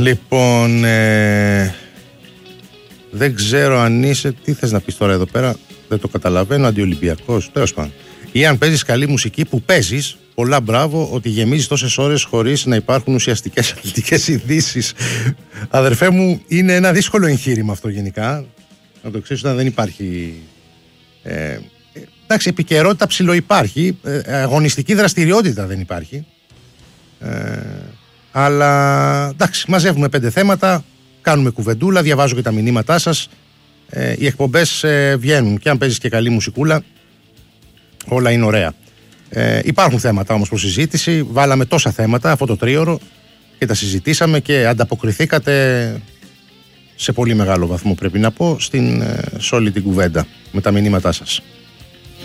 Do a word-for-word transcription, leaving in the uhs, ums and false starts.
Λοιπόν, ε, δεν ξέρω αν είσαι. Τι θες να πεις τώρα εδώ πέρα, δεν το καταλαβαίνω. Αντιολυμπιακός, τέλος πάντων. Ή αν παίζεις καλή μουσική που παίζεις, πολλά μπράβο ότι γεμίζεις τόσες ώρες χωρίς να υπάρχουν ουσιαστικές αθλητικές ειδήσεις. Αδερφέ μου, είναι ένα δύσκολο εγχείρημα αυτό γενικά. Να το ξέρεις όταν δεν υπάρχει. Ε, εντάξει, επικαιρότητα ψιλοϊπάρχει. Ε, αγωνιστική δραστηριότητα δεν υπάρχει. Ε, αλλά εντάξει, μαζεύουμε πέντε θέματα, κάνουμε κουβεντούλα, διαβάζω και τα μηνύματά σας. Ε, οι εκπομπές ε, βγαίνουν και αν παίζεις και καλή μουσικούλα, όλα είναι ωραία. Ε, υπάρχουν θέματα όμως προς συζήτηση. Βάλαμε τόσα θέματα αυτό το τρίωρο και τα συζητήσαμε και ανταποκριθήκατε σε πολύ μεγάλο βαθμό, πρέπει να πω, στην, σε όλη την κουβέντα με τα μηνύματά σας.